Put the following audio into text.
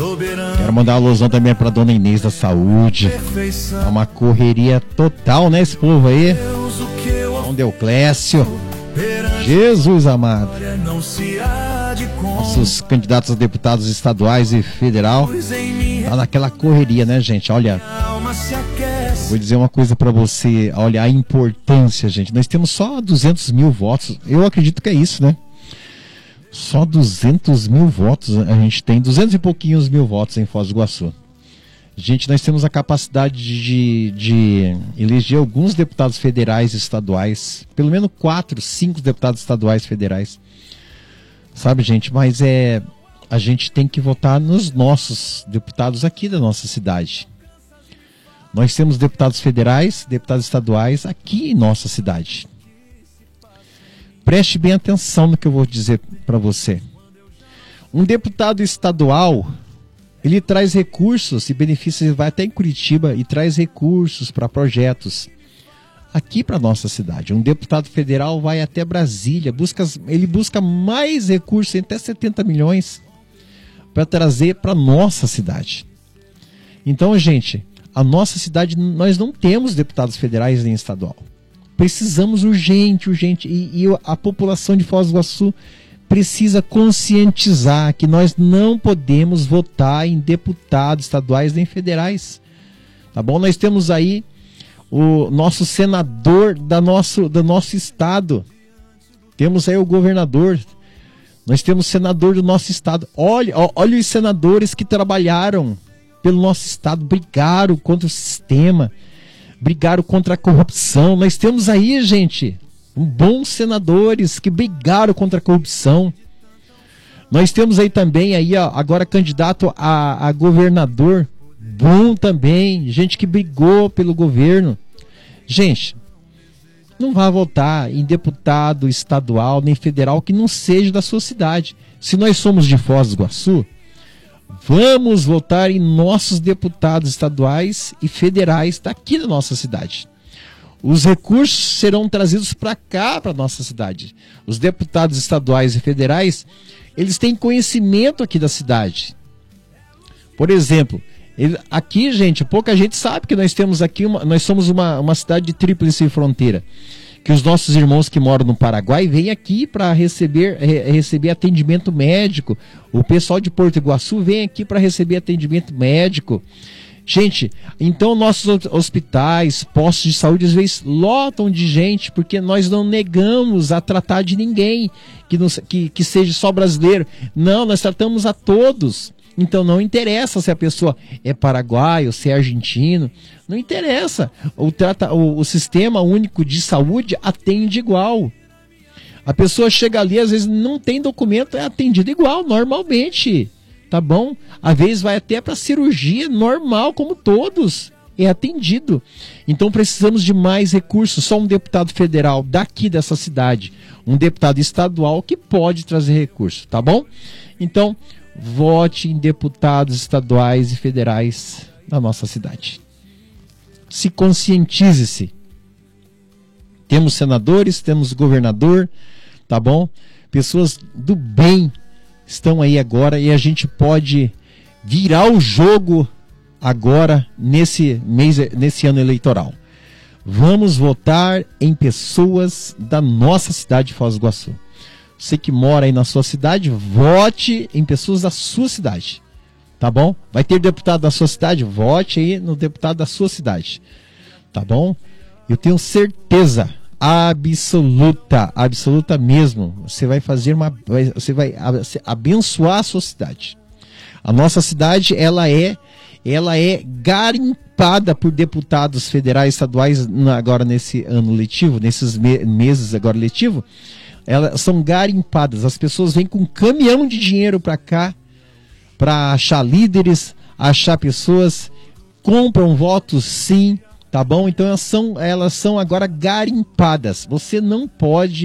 Quero mandar uma alusão também pra dona Inês da Saúde. É uma correria total, né, esse povo aí? Dom Deoclésio. Jesus amado. Nossos candidatos a deputados estaduais e federal tá naquela correria, né, gente? Olha, vou dizer uma coisa pra você. Olha a importância, gente. Nós temos só 200 mil votos. Eu acredito que é isso, né? Só 200 mil votos. A gente tem 200 e pouquinhos mil votos em Foz do Iguaçu. Gente, nós temos a capacidade de eleger alguns deputados federais e estaduais. Pelo menos 4, 5 deputados estaduais federais. Sabe, gente? Mas a gente tem que votar nos nossos deputados aqui da nossa cidade. Nós temos deputados federais, deputados estaduais aqui em nossa cidade. Preste bem atenção no que eu vou dizer para você. Um deputado estadual, ele traz recursos e benefícios, ele vai até em Curitiba e traz recursos para projetos aqui para nossa cidade. Um deputado federal vai até Brasília, ele busca mais recursos, até 70 milhões, para trazer para nossa cidade. Então, gente, a nossa cidade, nós não temos deputados federais nem estadual. Precisamos urgente. E a população de Foz do Iguaçu precisa conscientizar que nós não podemos votar em deputados estaduais nem federais. Tá bom? Nós temos aí o nosso senador do nosso estado. Temos aí o governador. Nós temos o senador do nosso estado. Olha os senadores que trabalharam pelo nosso estado, brigaram contra o sistema, brigaram contra a corrupção. Nós temos aí, gente, bons senadores que brigaram contra a corrupção. Nós temos aí também, agora candidato a governador, bom também, gente que brigou pelo governo. Gente, não vá votar em deputado estadual nem federal que não seja da sua cidade. Se nós somos de Foz do Iguaçu, vamos votar em nossos deputados estaduais e federais daqui da nossa cidade. Os recursos serão trazidos para cá, para nossa cidade. Os deputados estaduais e federais, eles têm conhecimento aqui da cidade. Por exemplo, aqui, gente, pouca gente sabe que nós temos aqui, nós somos uma cidade de tríplice fronteira. Que os nossos irmãos que moram no Paraguai vêm aqui para receber atendimento médico. O pessoal de Porto Iguaçu vem aqui para receber atendimento médico. Gente, então nossos hospitais, postos de saúde, às vezes lotam de gente, porque nós não negamos a tratar de ninguém que seja só brasileiro. Não, nós tratamos a todos. Então não interessa se a pessoa é paraguaio, se é argentino, não interessa. O Sistema Único de Saúde atende igual. A pessoa chega ali, às vezes não tem documento, é atendido igual, normalmente, tá bom? Às vezes vai até para cirurgia normal, como todos, é atendido. Então precisamos de mais recursos. Só um deputado federal daqui dessa cidade, um deputado estadual que pode trazer recursos, tá bom? Então, vote em deputados estaduais e federais da nossa cidade. Se conscientize-se. Temos senadores, temos governador, tá bom? Pessoas do bem estão aí agora e a gente pode virar o jogo agora nesse ano eleitoral. Vamos votar em pessoas da nossa cidade de Foz do Iguaçu. Você que mora aí na sua cidade, vote em pessoas da sua cidade, tá bom? Vai ter deputado da sua cidade? Vote aí no deputado da sua cidade, tá bom? Eu tenho certeza absoluta mesmo, você vai abençoar a sua cidade. A nossa cidade, ela é garimpada por deputados federais, estaduais, agora nesse ano letivo, nesses meses agora letivo. Elas são garimpadas, as pessoas vêm com um caminhão de dinheiro para cá para achar líderes, achar pessoas, compram votos sim, tá bom? Então elas são agora garimpadas. Você não pode